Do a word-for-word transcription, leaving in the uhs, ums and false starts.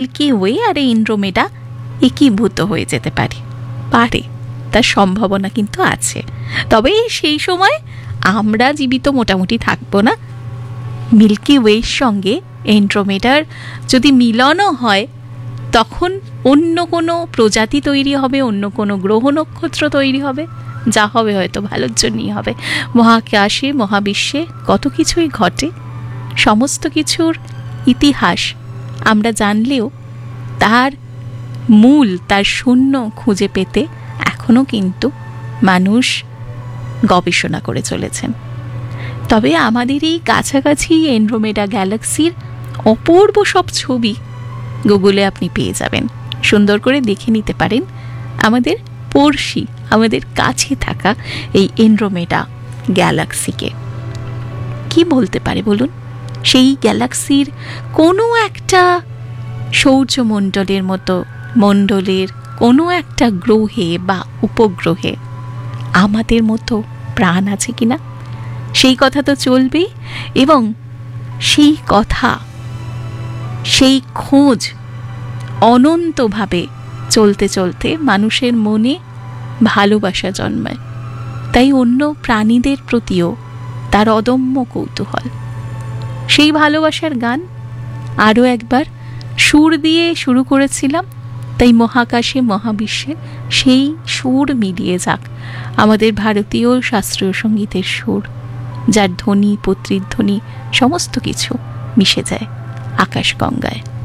Milky way আর Andromeda একীভূত হয়ে যেতে পারে পারে তার সম্ভাবনা কিন্তু আছে। তবে সেই সময় আমরা জীবিত মোটামুটি থাকবো না। মিল্কি ওয়ের সঙ্গে এন্ড্রোমেডার যদি মিলনও হয়, তখন অন্য কোনো প্রজাতি তৈরি হবে, অন্য কোনো গ্রহ নক্ষত্র তৈরি হবে, যা হবে হয়তো ভালোর জন্যই হবে। মহাকাশে মহাবিশ্বে কত কিছুই ঘটে, সমস্ত কিছুর ইতিহাস আমরা জানলেও তার মূল, তার শূন্য খুঁজে পেতে এখনও কিন্তু মানুষ গবেষণা করে চলেছেন। তবে আমাদের এই কাছাকাছি এন্ড্রোমেডা গ্যালাক্সির অপূর্ব সব ছবি গুগলে আপনি পেয়ে যাবেন, সুন্দর করে দেখে নিতে পারেন। আমাদের পড়শি, আমাদের কাছে থাকা এই এন্ড্রোমেডা গ্যালাক্সিকে কি বলতে পারে বলুন? সেই গ্যালাক্সির কোনো একটা সৌরমণ্ডলের মতো মণ্ডলের কোনো একটা গ্রহে বা উপগ্রহে আমাদের মতো প্রাণ আছে কিনা, সেই কথা তো চলবেই। এবং সেই কথা, সেই খোঁজ অনন্তভাবে চলতে চলতে মানুষের মনে ভালোবাসা জন্মায়। তাই অন্য প্রাণীদের প্রতিও তার অদম্য কৌতূহল। সেই ভালোবাসার গান আরও একবার সুর দিয়ে শুরু করেছিলাম, তাই মহাকাশে মহাবিশ্বে সেই সুর মিলিয়ে যাক আমাদের ভারতীয় শাস্ত্রীয় সঙ্গীতের সুর, যার ধ্বনি, পত্রীর ধ্বনি সমস্ত কিছু মিশে যায় আকাশগঙ্গায়।